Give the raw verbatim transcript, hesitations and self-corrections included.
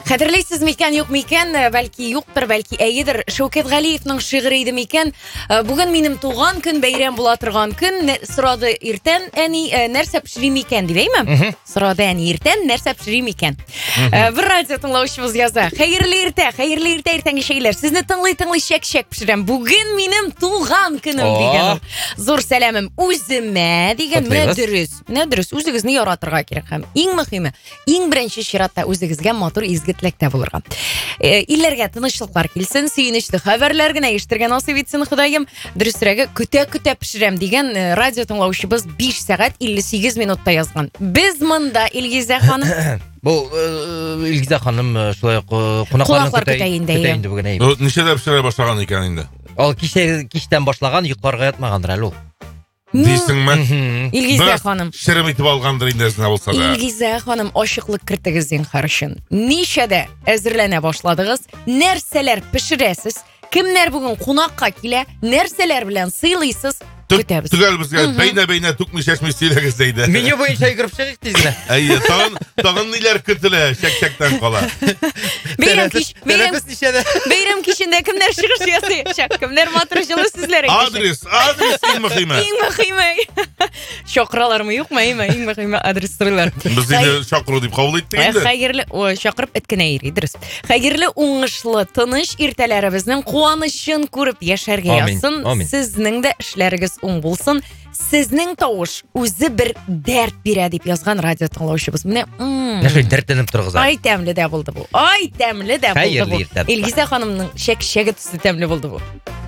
Хәтерлейсез микән, юк микән, бәлки юктыр, бәлки әйедер. Шәүкәт Галиевның шигыре иде микән. Бүген минем туган көн, бәйрәм була торган көн. Сорады иртән, әни, нәрсә пешери микән дип әйме? Сорады әни иртән, нәрсә пешери микән? Бер радио тыңлаучыбыз яза. Хәерле иртә, хәерле иртә, иртәнге шәйләр. Сезне тыңлый-тыңлый шәк-шәк пешерәм. Бүген минем туган көнем дигән. Зур сәламем үземә дигән. Менә дөрес. Менә дөрес. Үзегезне яратырга кирәк һәм иң мөһиме, иң беренче чиратта үзегезгә матур изге теләктә булырга. Илләргә тынычлыклар килсен, сөенечле хәбәрләр генә ишетергә насыйп итсен Ходаем. Дөресрәге көтә-көтә пешерәм дигән радио тыңлаучыбыз биш сәгать илле сигез минутта язган. Без монда Илгизә ханым. Бу Илгизә ханым шулай кунакларны көтә инде бүген. Ничәдә пешерә башлаган икән инде? Ал кичә кичтән башлаган, йокларга ятмагандыр әле ул. Дисеңме? Илгизә ханым. Шерем итеп алгандыр инде сезне булса да. Илгизә ханым, ачыклык кертегез зинһар өчен. Ничәдә әзерләнә башладыгыз? Нәрсәләр пешерәсез? Кемнәр бүген кунакка килә? Нәрсәләр белән сыйлыйсыз? Көтәбез. Төгәл безгә бәйнә-бәйнә түкми шашмый сөйләгез диде. Меню буенча йөгереп чыгык тизле. Әйе, тагын тагын ниләр көтелә? Шәк-шәктән кала. Бәйрәм кич, бәйрәм ничәдә? Бәйрәм кичендә кемнәр чыгыш ясый? Шәк, кемнәр матур җылы сүзләр әйтә? Адрес, адрес иң мөһиме. Иң мөһиме. Чакыралармы, юкмы, әйме? Иң мөһиме адрес сорыйлар. Без инде чакыру дип кабул иттек инде. Хәерле, ой, чакырып эткенә йөри, дөрес. Хәерле, уңышлы, тыныч иртәләребезнең куанычын күреп яшәргә язсын. Сезнең дә эшләрегез уң булсын. Сезнең тавыш үзе бер дәрт бирә дип язган радио тыңлаучыбыз. Менә, нәрсә дәртләнеп торгыз? Ай тәмле дә булды бу. Ай тәмле дә булды бу. Илгизә ханымның шәк-шәге төсле тәмле булды бу.